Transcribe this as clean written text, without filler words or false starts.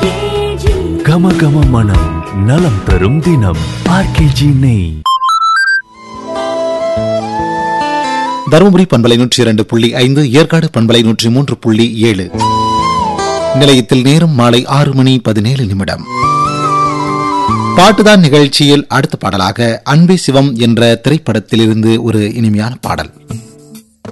கம கம மனம் நலம் தரும் தினம் ஆர்கேஜி நெய். தருமபுரி பண்பலை 102.5, ஏற்காடு பண்பலை 103.7. நிலையத்தில் நேரம் மாலை 6:17. பாட்டுதான் நிகழ்ச்சியில் அடுத்த பாடலாக அன்பே சிவம் என்ற திரைப்படத்திலிருந்து ஒரு இனிமையான பாடல்.